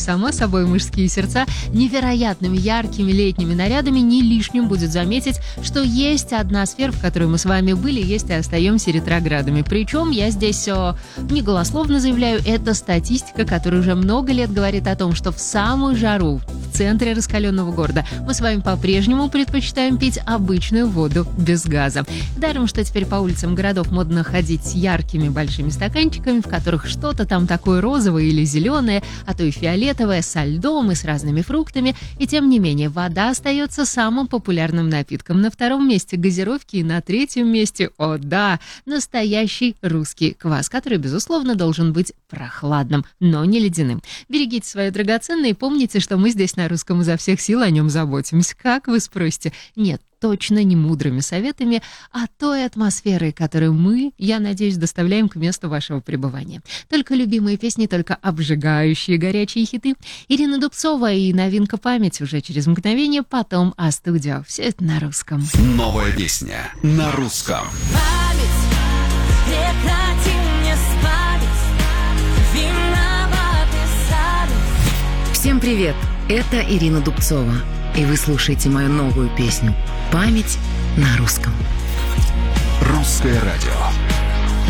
само собой, мужские сердца, невероятными яркими летними нарядами не лишним будет заметить, что есть одна сфера, в которой мы с вами были, есть и остаемся ретроградами. Причем я здесь не голословно заявляю, это статистика, которая уже много лет говорит о том, что в самую жару, в центре раскаленного города, мы с вами по-прежнему предпочитаем пить обычную воду без газа. Даром, что теперь по улицам городов модно ходить с яркими большими стаканчиками, в которых что-то там такое розовое или зеленое, а то и фиолетовое, со льдом и с разными фруктами. И тем не менее, вода остается самым популярным напитком. На втором месте газировки и на третьем месте, о да, настоящий русский квас, который, безусловно, должен быть прохладным, но не ледяным. Берегите свое драгоценное и помните, что мы здесь на Русском изо всех сил о нем заботимся. Как вы спросите? Нет, точно не мудрыми советами, а той атмосферой, которую мы, я надеюсь, доставляем к месту вашего пребывания. Только любимые песни, только обжигающие горячие хиты. Ирина Дубцова и новинка «Память» уже через мгновение, потом «А-студио». Все это на русском. Новая песня на русском. Память, прекрати мне спамить, виноваты сами. Всем привет, это Ирина Дубцова, и вы слушаете мою новую песню «Память» на русском. Русское радио.